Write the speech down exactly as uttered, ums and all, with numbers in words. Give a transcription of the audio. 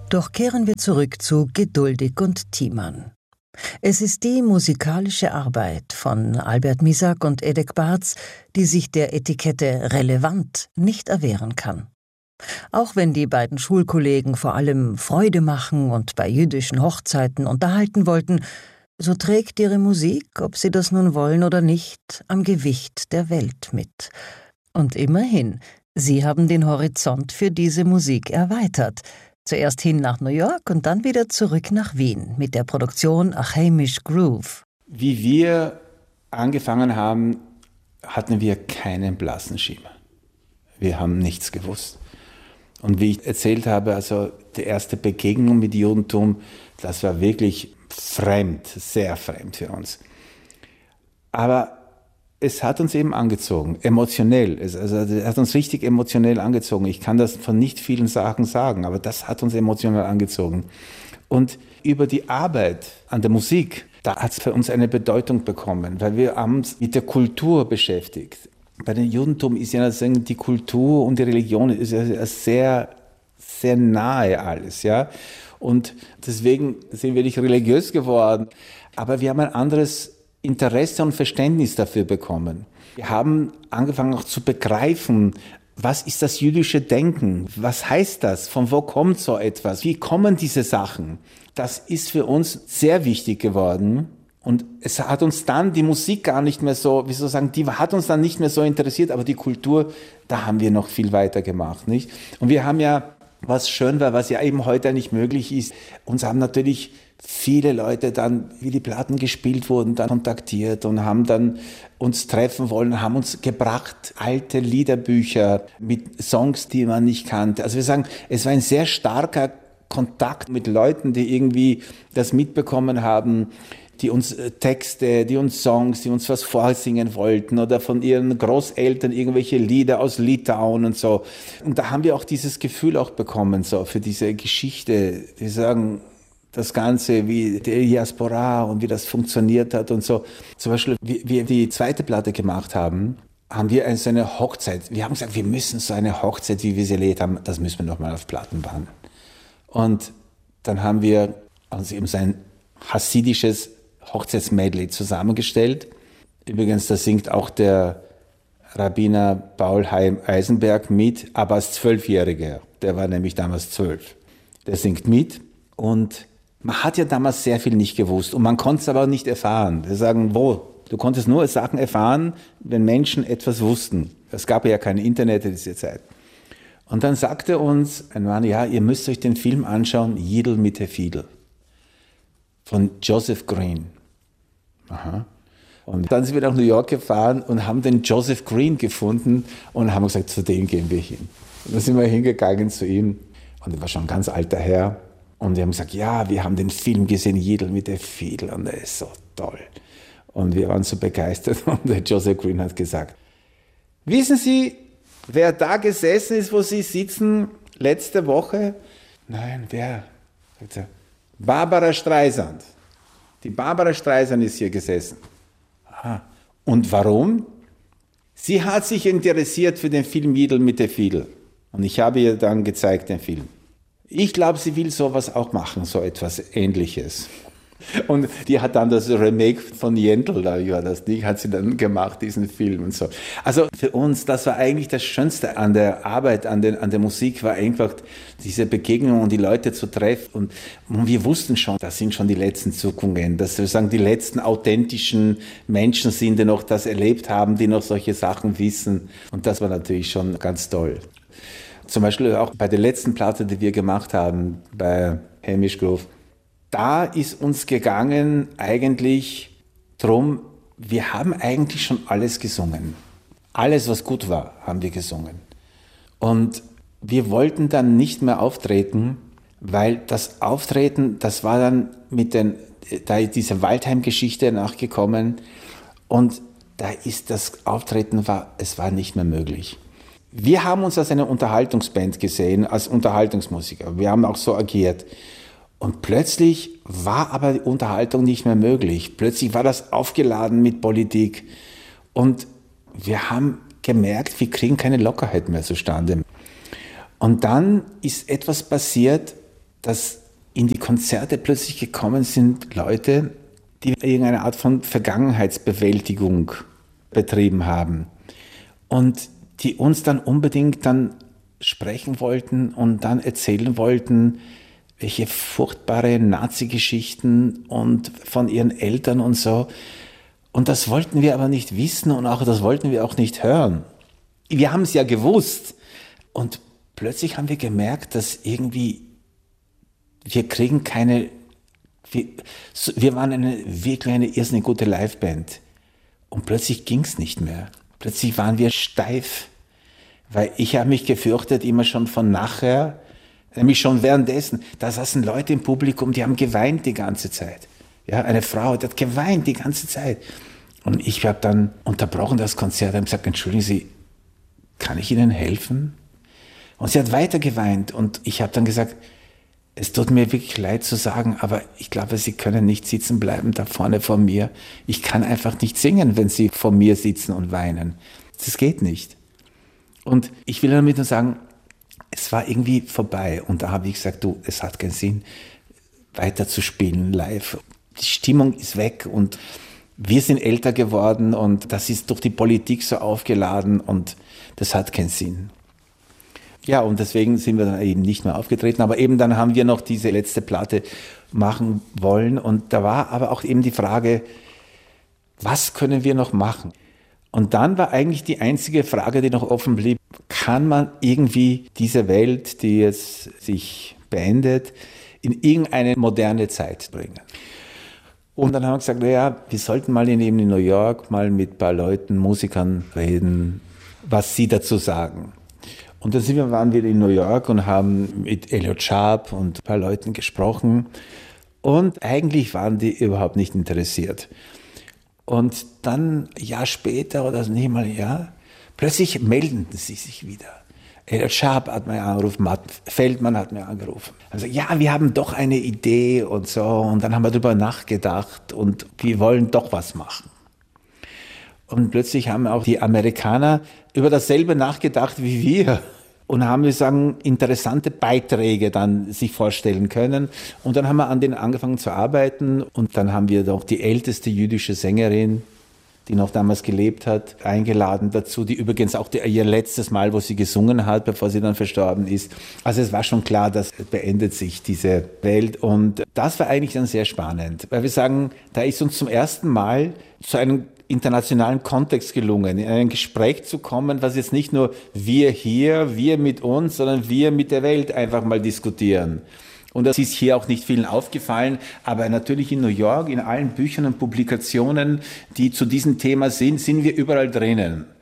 Doch kehren wir zurück zu Geduldig und Thiemann. Es ist die musikalische Arbeit von Albert Misak und Edek Bartz, die sich der Etikette relevant nicht erwehren kann. Auch wenn die beiden Schulkollegen vor allem Freude machen und bei jüdischen Hochzeiten unterhalten wollten, so trägt ihre Musik, ob sie das nun wollen oder nicht, am Gewicht der Welt mit. Und immerhin, sie haben den Horizont für diese Musik erweitert. Zuerst hin nach New York und dann wieder zurück nach Wien mit der Produktion A Hamish Groove. Wie wir angefangen haben, hatten wir keinen blassen Schimmer. Wir haben nichts gewusst. Und wie ich erzählt habe, also die erste Begegnung mit Judentum, das war wirklich fremd, sehr fremd für uns. Aber es hat uns eben angezogen, emotionell. Es, also, es hat uns richtig emotionell angezogen. Ich kann das von nicht vielen Sachen sagen, aber das hat uns emotional angezogen. Und über die Arbeit an der Musik, da hat es für uns eine Bedeutung bekommen, weil wir haben uns mit der Kultur beschäftigt. Bei dem Judentum ist ja die Kultur und die Religion ist ja sehr, sehr nahe alles, ja. Und deswegen sind wir nicht religiös geworden, aber wir haben ein anderes Interesse und Verständnis dafür bekommen. Wir haben angefangen auch zu begreifen, was ist das jüdische Denken? Was heißt das? Von wo kommt so etwas? Wie kommen diese Sachen? Das ist für uns sehr wichtig geworden. Und es hat uns dann die Musik gar nicht mehr so, wie soll ich sagen, die hat uns dann nicht mehr so interessiert, aber die Kultur, da haben wir noch viel weiter gemacht, nicht? Und wir haben ja, was schön war, was ja eben heute nicht möglich ist, uns haben natürlich viele Leute dann, wie die Platten gespielt wurden, dann kontaktiert und haben dann uns treffen wollen, haben uns gebracht, alte Liederbücher mit Songs, die man nicht kannte. Also wir sagen, es war ein sehr starker Kontakt mit Leuten, die irgendwie das mitbekommen haben, die uns Texte, die uns Songs, die uns was vorsingen wollten oder von ihren Großeltern irgendwelche Lieder aus Litauen und so. Und da haben wir auch dieses Gefühl auch bekommen, so für diese Geschichte, die sagen, das Ganze, wie die Diaspora und wie das funktioniert hat und so. Zum Beispiel, wie wir die zweite Platte gemacht haben, haben wir so eine Hochzeit. Wir haben gesagt, wir müssen so eine Hochzeit, wie wir sie erlebt haben, das müssen wir nochmal auf Platten bauen. Und dann haben wir uns eben so ein hasidisches Hochzeitsmedley zusammengestellt. Übrigens, da singt auch der Rabbiner Paul Chaim Eisenberg mit, aber als Zwölfjähriger. Der war nämlich damals zwölf. Der singt mit und man hat ja damals sehr viel nicht gewusst und man konnte es aber nicht erfahren. Wir sagen, wo? Du konntest nur Sachen erfahren, wenn Menschen etwas wussten. Es gab ja kein Internet in dieser Zeit. Und dann sagte uns ein Mann, ja, ihr müsst euch den Film anschauen, Jidl mit der Fiedel, von Joseph Green. Aha. Und dann sind wir nach New York gefahren und haben den Joseph Green gefunden und haben gesagt, zu dem gehen wir hin. Und dann sind wir hingegangen zu ihm und er war schon ein ganz alter Herr. Und wir haben gesagt, ja, wir haben den Film gesehen, Jidl mit der Fiedel, und der ist so toll. Und wir waren so begeistert und der Joseph Green hat gesagt, wissen Sie, wer da gesessen ist, wo Sie sitzen, letzte Woche? Nein, wer? Sagt er, Barbara Streisand. Die Barbara Streisand ist hier gesessen. Aha. Und warum? Sie hat sich interessiert für den Film Jidl mit der Fiedel. Und ich habe ihr dann gezeigt, den Film. Ich glaube, sie will sowas auch machen, so etwas Ähnliches. Und die hat dann das Remake von Jentl, da ja, das Ding hat sie dann gemacht, diesen Film und so. Also für uns, das war eigentlich das Schönste an der Arbeit, an, den, an der Musik, war einfach diese Begegnung und die Leute zu treffen. Und, und wir wussten schon, das sind schon die letzten Zuckungen, dass sozusagen die letzten authentischen Menschen sind, die noch das erlebt haben, die noch solche Sachen wissen. Und das war natürlich schon ganz toll. Zum Beispiel auch bei der letzten Platte, die wir gemacht haben, bei Hamish Groove, da ist uns gegangen eigentlich drum, wir haben eigentlich schon alles gesungen. Alles, was gut war, haben wir gesungen. Und wir wollten dann nicht mehr auftreten, weil das Auftreten, das war dann mit den, da ist diese Waldheim-Geschichte nachgekommen und da ist das Auftreten, war, es war nicht mehr möglich. Wir haben uns als eine Unterhaltungsband gesehen, als Unterhaltungsmusiker. Wir haben auch so agiert. Und plötzlich war aber die Unterhaltung nicht mehr möglich. Plötzlich war das aufgeladen mit Politik. Und wir haben gemerkt, wir kriegen keine Lockerheit mehr zustande. Und dann ist etwas passiert, dass in die Konzerte plötzlich gekommen sind Leute, die irgendeine Art von Vergangenheitsbewältigung betrieben haben und die uns dann unbedingt dann sprechen wollten und dann erzählen wollten, welche furchtbare Nazi-Geschichten und von ihren Eltern und so. Und das wollten wir aber nicht wissen und auch das wollten wir auch nicht hören. Wir haben es ja gewusst. Und plötzlich haben wir gemerkt, dass irgendwie wir kriegen keine, wir, wir waren eine, wirklich eine irrsinnig gute Liveband. Und plötzlich ging es nicht mehr. Plötzlich waren wir steif. Weil ich habe mich gefürchtet immer schon von nachher, nämlich schon währenddessen. Da saßen Leute im Publikum, die haben geweint die ganze Zeit. Ja, eine Frau, die hat geweint die ganze Zeit. Und ich habe dann unterbrochen das Konzert und gesagt, entschuldigen Sie, kann ich Ihnen helfen? Und sie hat weiter geweint und ich habe dann gesagt, es tut mir wirklich leid zu sagen, aber ich glaube, Sie können nicht sitzen bleiben da vorne vor mir. Ich kann einfach nicht singen, wenn Sie vor mir sitzen und weinen. Das geht nicht. Und ich will damit nur sagen, es war irgendwie vorbei. Und da habe ich gesagt, du, es hat keinen Sinn, weiter zu spielen live. Die Stimmung ist weg und wir sind älter geworden und das ist durch die Politik so aufgeladen und das hat keinen Sinn. Ja, und deswegen sind wir dann eben nicht mehr aufgetreten. Aber eben dann haben wir noch diese letzte Platte machen wollen. Und da war aber auch eben die Frage, was können wir noch machen? Und dann war eigentlich die einzige Frage, die noch offen blieb, kann man irgendwie diese Welt, die jetzt sich beendet, in irgendeine moderne Zeit bringen? Und dann haben wir gesagt, naja, wir sollten mal in, eben in New York mal mit ein paar Leuten, Musikern reden, was sie dazu sagen. Und dann sind wir, waren wir in New York und haben mit Elliot Sharp und ein paar Leuten gesprochen. Und eigentlich waren die überhaupt nicht interessiert. Und dann, ein Jahr später oder nicht mal ein Jahr, plötzlich melden sie sich wieder. Elliot Sharp hat mir angerufen, Matt Feldmann hat mir angerufen. Also ja, wir haben doch eine Idee und so. Und dann haben wir darüber nachgedacht und wir wollen doch was machen. Und plötzlich haben auch die Amerikaner über dasselbe nachgedacht wie wir und haben, wir sagen, interessante Beiträge dann sich vorstellen können. Und dann haben wir an denen angefangen zu arbeiten und dann haben wir doch die älteste jüdische Sängerin, die noch damals gelebt hat, eingeladen dazu, die übrigens auch die, ihr letztes Mal, wo sie gesungen hat, bevor sie dann verstorben ist. Also es war schon klar, dass beendet sich diese Welt und das war eigentlich dann sehr spannend, weil wir sagen, da ist uns zum ersten Mal zu einem internationalen Kontext gelungen, in ein Gespräch zu kommen, was jetzt nicht nur wir hier, wir mit uns, sondern wir mit der Welt einfach mal diskutieren. Und das ist hier auch nicht vielen aufgefallen, aber natürlich in New York, in allen Büchern und Publikationen, die zu diesem Thema sind, sind wir überall drinnen.